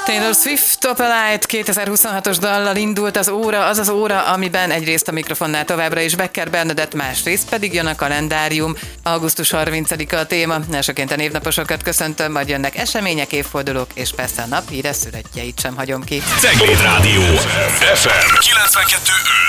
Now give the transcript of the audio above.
Taylor Swift, Top Alight 2026-os dallal indult az óra, az az óra, amiben egyrészt a mikrofonnál továbbra is Becker Bernadett, másrészt pedig jön a kalendárium. Augusztus 30-a a téma, elsőként a névnaposokat köszöntöm, majd jönnek események, évfordulók, és persze a nap híres születtjeit sem hagyom ki. Cegléd Rádió FM 92.5.